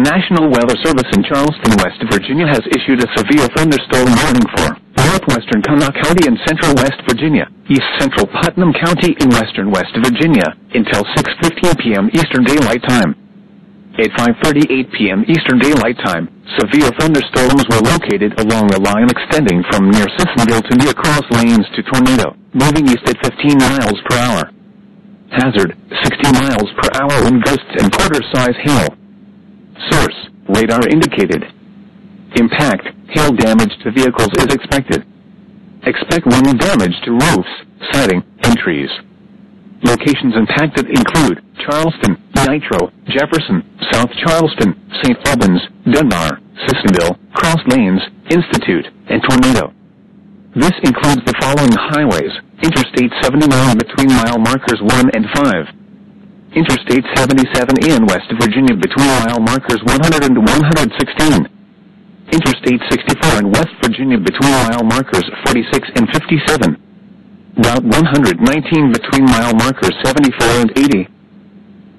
National Weather Service in Charleston, West Virginia has issued a severe thunderstorm warning for northwestern Kanawha County and central West Virginia, east central Putnam County in western West Virginia, until 6:15 p.m. Eastern Daylight Time. At 5:38 p.m. Eastern Daylight Time, severe thunderstorms were located along a line extending from near Sissonville to near Cross Lanes to Tornado, moving east at 15 miles per hour. Hazard, 60 miles per hour wind gusts and quarter-size hail. Source, radar indicated. Impact, hail damage to vehicles is expected. Expect wind damage to roofs, siding, and trees. Locations impacted include Charleston, Nitro, Jefferson, South Charleston, St. Albans, Dunbar, Sissonville, Cross Lanes, Institute, and Tornado. This includes the following highways: Interstate 79 between mile markers 1 and 5. Interstate 77 in West Virginia between mile markers 100 and 116. Interstate 64 in West Virginia between mile markers 46 and 57. Route 119 between mile markers 74 and 80.